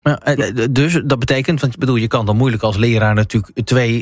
Dus dat betekent, want je kan dan moeilijk als leraar natuurlijk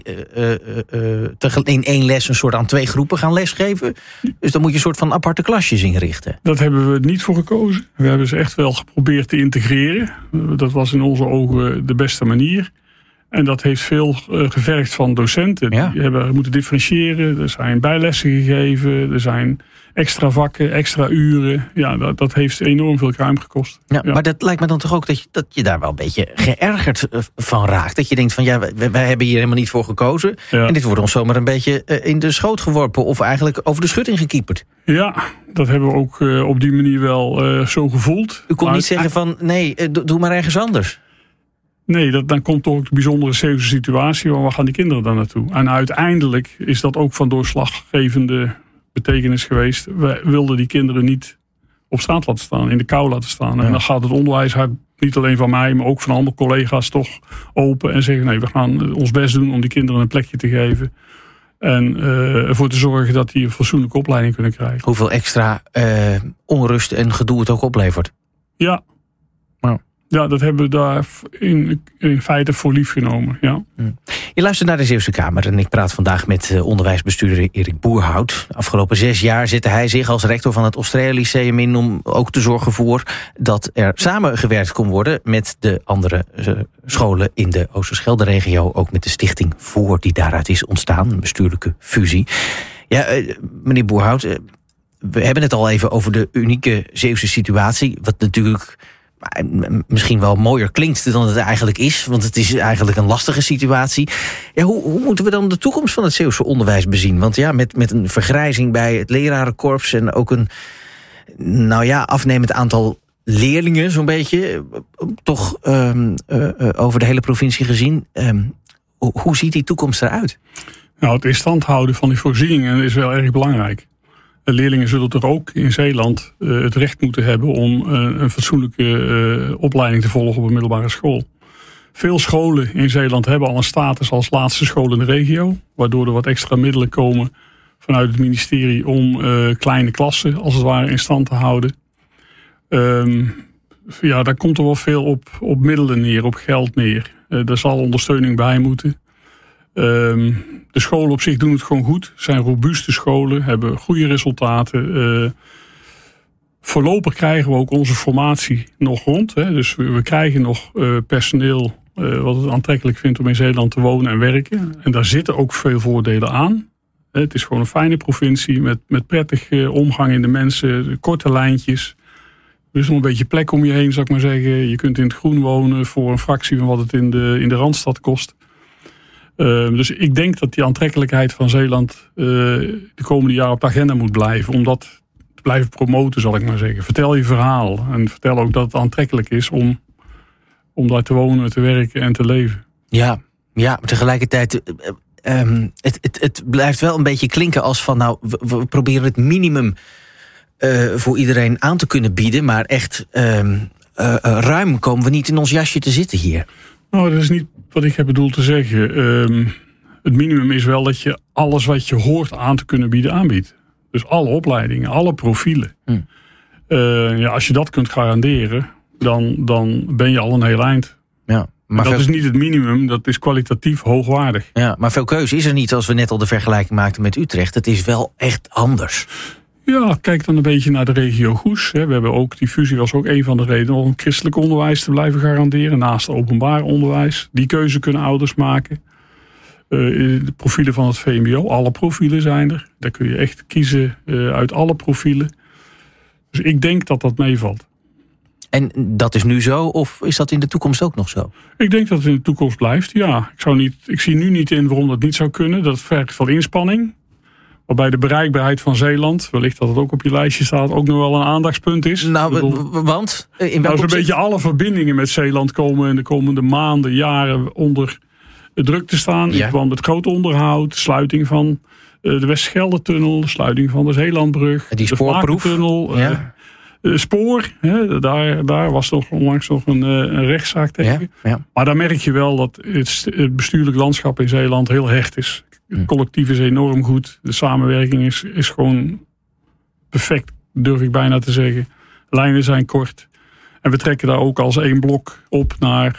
in één les een soort aan 2 groepen gaan lesgeven. Dus dan moet je een soort van aparte klasjes inrichten. Dat hebben we niet voor gekozen. We hebben ze echt wel geprobeerd te integreren. Dat was in onze ogen de beste manier. En dat heeft veel gevergd van docenten. Ja. Die hebben moeten differentiëren. Er zijn bijlessen gegeven. Er zijn extra vakken, extra uren. Ja, dat heeft enorm veel ruim gekost. Ja. Maar dat lijkt me dan toch ook dat je daar wel een beetje geërgerd van raakt. Dat je denkt van wij hebben hier helemaal niet voor gekozen. Ja. En dit wordt ons zomaar een beetje in de schoot geworpen. Of eigenlijk over de schutting gekieperd. Ja, dat hebben we ook op die manier wel zo gevoeld. U kon niet zeggen van nee, doe maar ergens anders. Nee, dan komt toch de bijzondere Zeeuwse situatie. Waar gaan die kinderen dan naartoe? En uiteindelijk is dat ook van doorslaggevende betekenis geweest. We wilden die kinderen niet op straat laten staan, in de kou laten staan. Ja. En dan gaat het onderwijs, niet alleen van mij, maar ook van andere collega's toch open. En zeggen, nee, we gaan ons best doen om die kinderen een plekje te geven. En ervoor te zorgen dat die een fatsoenlijke opleiding kunnen krijgen. Hoeveel extra onrust en gedoe het ook oplevert. Ja. Ja, dat hebben we daar in feite voor lief genomen. Ja. Je luistert naar de Zeeuwse Kamer en ik praat vandaag met onderwijsbestuurder Erik Boerhout. De afgelopen 6 jaar zette hij zich als rector van het Oostrea Lyceum in om ook te zorgen voor dat er samengewerkt kon worden met de andere scholen in de Oosterschelde-regio. Ook met de stichting Voor die daaruit is ontstaan, een bestuurlijke fusie. Ja, meneer Boerhout, we hebben het al even over de unieke Zeeuwse situatie, wat natuurlijk misschien wel mooier klinkt dan het eigenlijk is. Want het is eigenlijk een lastige situatie. Ja, hoe moeten we dan de toekomst van het Zeeuwse onderwijs bezien? Want ja, met een vergrijzing bij het lerarenkorps en ook een afnemend aantal leerlingen zo'n beetje, toch over de hele provincie gezien. Hoe ziet die toekomst eruit? Nou, het in stand houden van die voorzieningen is wel erg belangrijk. Leerlingen zullen toch ook in Zeeland het recht moeten hebben om een fatsoenlijke opleiding te volgen op een middelbare school. Veel scholen in Zeeland hebben al een status als laatste school in de regio, waardoor er wat extra middelen komen vanuit het ministerie om kleine klassen als het ware in stand te houden. Daar komt er wel veel op middelen neer, op geld neer. Daar zal ondersteuning bij moeten. De scholen op zich doen het gewoon goed. Zijn robuuste scholen, hebben goede resultaten. Voorlopig krijgen we ook onze formatie nog rond. Hè. Dus we krijgen nog personeel wat het aantrekkelijk vindt om in Zeeland te wonen en werken. En daar zitten ook veel voordelen aan. Het is gewoon een fijne provincie met prettig omgang in de mensen, korte lijntjes. Er is nog een beetje plek om je heen, zou ik maar zeggen. Je kunt in het groen wonen voor een fractie van wat het in de Randstad kost. Dus ik denk dat die aantrekkelijkheid van Zeeland de komende jaren op de agenda moet blijven. Om dat te blijven promoten, zal ik maar zeggen. Vertel je verhaal. En vertel ook dat het aantrekkelijk is om daar te wonen, te werken en te leven. Ja, maar tegelijkertijd, het blijft wel een beetje klinken als van, we proberen het minimum voor iedereen aan te kunnen bieden. Maar echt ruim komen we niet in ons jasje te zitten hier. Nou, dat is niet wat ik heb bedoeld te zeggen. Het minimum is wel dat je alles wat je hoort aan te kunnen bieden aanbiedt. Dus alle opleidingen, alle profielen. Als je dat kunt garanderen, dan ben je al een heel eind. Ja, maar dat is niet het minimum, dat is kwalitatief hoogwaardig. Ja, maar veel keuze is er niet, als we net al de vergelijking maakten met Utrecht. Het is wel echt anders. Ja, kijk dan een beetje naar de regio Goes. We hebben ook, die fusie was ook een van de redenen om christelijk onderwijs te blijven garanderen naast openbaar onderwijs. Die keuze kunnen ouders maken. De profielen van het VMBO, alle profielen zijn er. Daar kun je echt kiezen uit alle profielen. Dus ik denk dat dat meevalt. En dat is nu zo, of is dat in de toekomst ook nog zo? Ik denk dat het in de toekomst blijft, ja. Ik zie nu niet in waarom dat niet zou kunnen. Dat vergt veel inspanning. Waarbij de bereikbaarheid van Zeeland, wellicht dat het ook op je lijstje staat, ook nog wel een aandachtspunt is. Want? Als een beetje alle verbindingen met Zeeland komen in de komende maanden, jaren onder druk te staan. Ja. In verband met groot onderhoud, sluiting van de Westschelde-tunnel, sluiting van de Zeelandbrug. Die spoorproef. De Vlakentunnel. Ja. Spoor, daar was toch onlangs nog een rechtszaak tegen. Ja. Maar daar merk je wel dat het bestuurlijk landschap in Zeeland heel hecht is. Het collectief is enorm goed. De samenwerking is gewoon perfect, durf ik bijna te zeggen. Lijnen zijn kort. En we trekken daar ook als één blok op naar